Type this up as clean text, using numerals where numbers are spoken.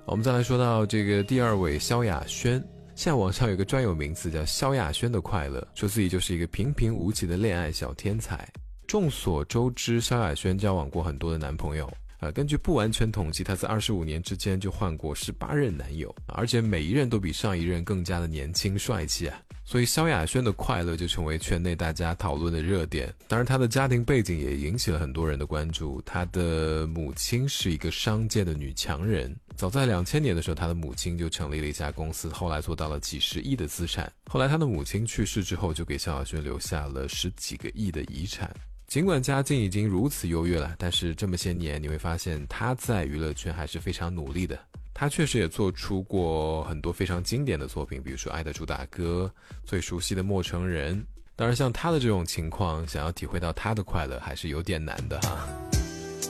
我们再来说到这个第二位萧亚轩，现在网上有个专有名词叫萧亚轩的快乐，说自己就是一个平平无奇的恋爱小天才。众所周知，萧亚轩交往过很多的男朋友，根据不完全统计，她在25年之间就换过18任男友，而且每一任都比上一任更加的年轻帅气啊。所以萧亚轩的快乐就成为圈内大家讨论的热点。当然她的家庭背景也引起了很多人的关注，她的母亲是一个商界的女强人，早在2000年的时候，她的母亲就成立了一家公司，后来做到了几十亿的资产。后来她的母亲去世之后，就给萧亚轩留下了10几个亿的遗产。尽管家境已经如此优越了，但是这么些年你会发现他在娱乐圈还是非常努力的。他确实也做出过很多非常经典的作品，比如说《爱的主打歌》、最熟悉的《陌生人》。当然像他的这种情况，想要体会到他的快乐还是有点难的哈。